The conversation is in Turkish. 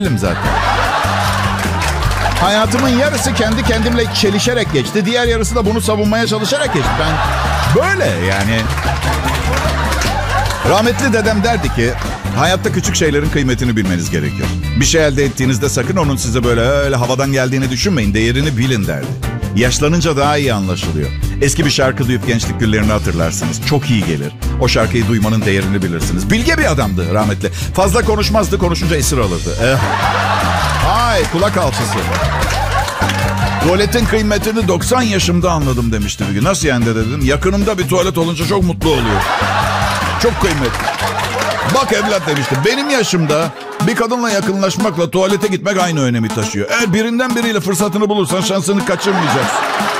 zaten. Hayatımın yarısı kendi kendimle çelişerek geçti. Diğer yarısı da bunu savunmaya çalışarak geçti. Ben böyle yani. Rahmetli dedem derdi ki hayatta küçük şeylerin kıymetini bilmeniz gerekiyor. Bir şey elde ettiğinizde sakın onun size böyle öyle havadan geldiğini düşünmeyin. Değerini bilin derdi. Yaşlanınca daha iyi anlaşılıyor. Eski bir şarkı duyup gençlik günlerini hatırlarsınız. Çok iyi gelir. O şarkıyı duymanın değerini bilirsiniz. Bilge bir adamdı rahmetli. Fazla konuşmazdı, konuşunca esir alırdı. Ay kulak alçısı. Tuvaletin kıymetini 90 yaşımda anladım demişti bir gün. Nasıl yani dedim. Yakınımda bir tuvalet olunca çok mutlu oluyor. Çok kıymetli. Bak evlat demişti. Benim yaşımda bir kadınla yakınlaşmakla tuvalete gitmek aynı önemi taşıyor. Eğer birinden biriyle fırsatını bulursan şansını kaçırmayacaksın.